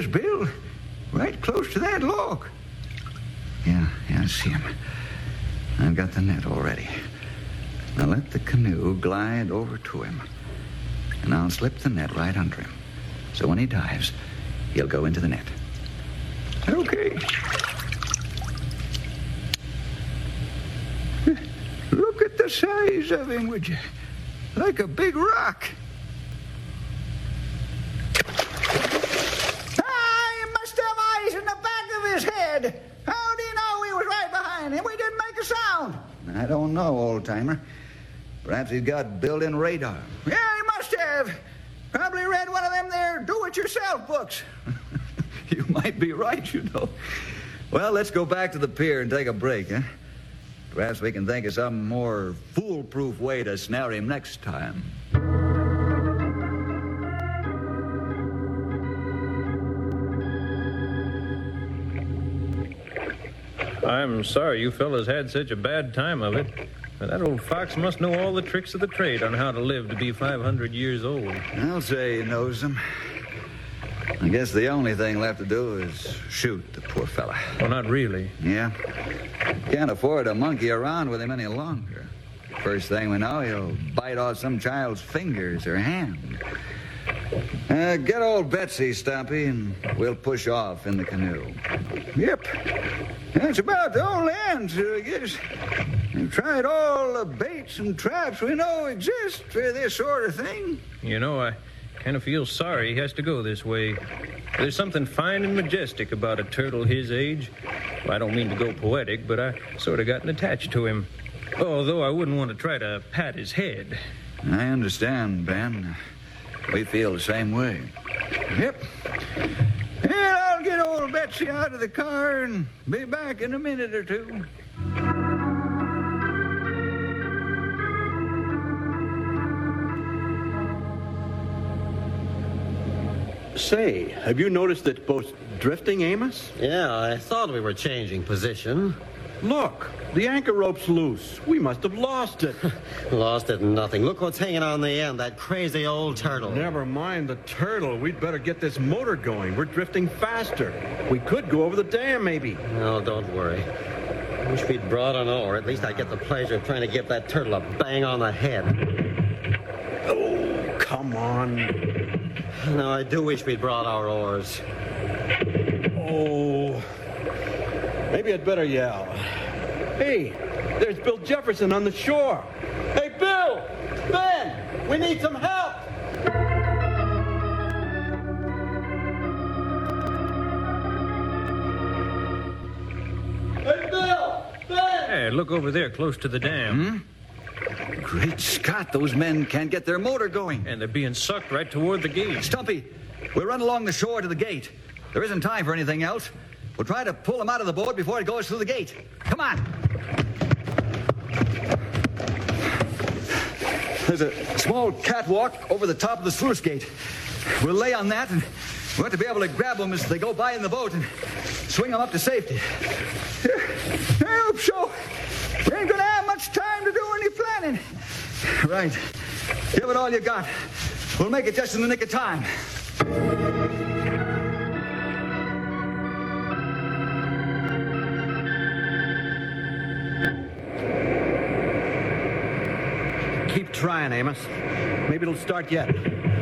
is, Bill. Right close to that log. Yeah, I see him. I've got the net already. Now let the canoe glide over to him. And I'll slip the net right under him. So when he dives, he'll go into the net. Okay. Look at the size of him, would you? Like a big rock. He must have eyes in the back of his head. How do you know he was right behind him? We didn't make a sound. I don't know, old-timer. Perhaps he's got built-in radar. Yeah, he must have. Probably read one of them there do-it-yourself books. You might be right, you know. Well, let's go back to the pier and take a break, huh? Perhaps we can think of some more foolproof way to snare him next time. I'm sorry you fellas had such a bad time of it. But that old fox must know all the tricks of the trade on how to live to be 500 years old. I'll say he knows them. I guess the only thing left to do is shoot the poor fella. Well, not really. Yeah? Can't afford to monkey around with him any longer. First thing we know, he'll bite off some child's fingers or hand. Get old Betsy, Stumpy, and we'll push off in the canoe. Yep. That's about the only answer, I guess. We've tried all the baits and traps we know exist for this sort of thing. You know, I kind of feel sorry he has to go this way. There's something fine and majestic about a turtle his age. Well, I don't mean to go poetic, but I sort of gotten attached to him. Although I wouldn't want to try to pat his head. I understand, Ben. We feel the same way. Yep. And I'll get old Betsy out of the car and be back in a minute or two. Say, have you noticed that boat's drifting, Amos? Yeah, I thought we were changing position. Look, the anchor rope's loose. We must have lost it. Lost it and nothing. Look what's hanging on the end, that crazy old turtle. Never mind the turtle. We'd better get this motor going. We're drifting faster. We could go over the dam, maybe. No, don't worry. I wish we'd brought an oar. At least I'd get the pleasure of trying to give that turtle a bang on the head. Oh, come on. No, I do wish we'd brought our oars. Oh, maybe I'd better yell. Hey, there's Bill Jefferson on the shore. Hey, Bill! Ben! We need some help! Hey, Bill! Ben! Hey, look over there close to the dam. Great Scott, those men can't get their motor going. And they're being sucked right toward the gate. Stumpy, we'll run along the shore to the gate. There isn't time for anything else. We'll try to pull them out of the boat before it goes through the gate. Come on. There's a small catwalk over the top of the sluice gate. We'll lay on that, and we'll have to be able to grab them as they go by in the boat and swing them up to safety. I hope so. We ain't gonna have much time to do any planning. Right. Give it all you got. We'll make it just in the nick of time. Keep trying, Amos. Maybe it'll start yet.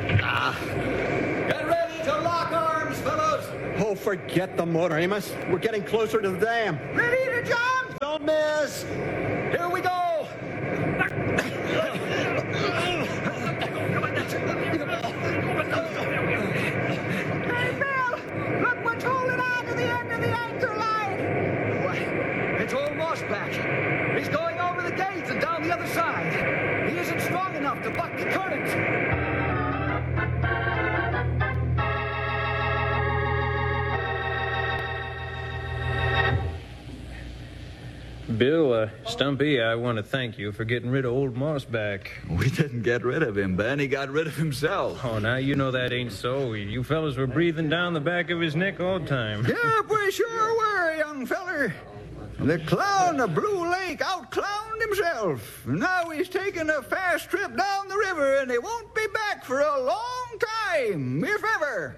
Get ready to lock arms, fellows. Oh, forget the motor, Amos. We're getting closer to the dam. Ready to jump? Don't miss! Here we go. Hey, Bill, look what's holding on to the end of the anchor line. Why, it's old Mossback. He's going over the gate and down the other side. He isn't strong enough to buck the current. Bill, Stumpy, I want to thank you for getting rid of old Mossback. We didn't get rid of him, Ben. He got rid of himself. Oh, now you know that ain't so. You fellas were breathing down the back of his neck all the time. Yeah, we sure were, young feller. The clown of Blue Lake out-clowned himself. Now he's taking a fast trip down the river, and he won't be back for a long time, if ever.